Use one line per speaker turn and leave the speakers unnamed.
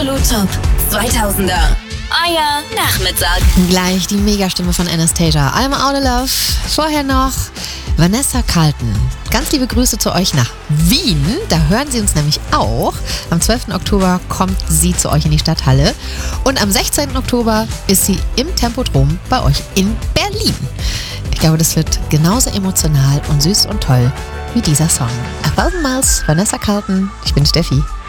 Absolut Top 2000er. Euer Nachmittag.
Gleich die Megastimme von Anastasia. I'm Out of Love. Vorher noch Vanessa Carlton. Ganz liebe Grüße zu euch nach Wien. Da hören sie uns nämlich auch. Am 12. Oktober kommt sie zu euch in die Stadthalle. Und am 16. Oktober ist sie im Tempodrom bei euch in Berlin. Ich glaube, das wird genauso emotional und süß und toll wie dieser Song. A Thousand Miles, Vanessa Carlton. Ich bin Steffi.